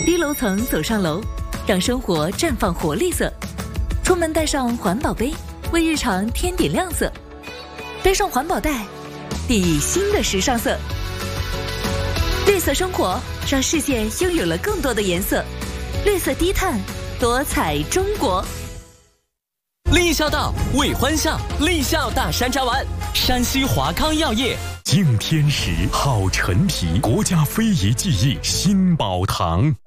低楼层走上楼，让生活绽放活力色。出门带上环保杯，为日常添点亮色。背上环保袋，砥砺新的时尚色。绿色生活让世界拥有了更多的颜色。绿色低碳，多彩中国。 立孝道，为欢笑，立孝大山楂丸，山西华康药业。 敬天时，好陈皮，国家非遗技艺新宝堂。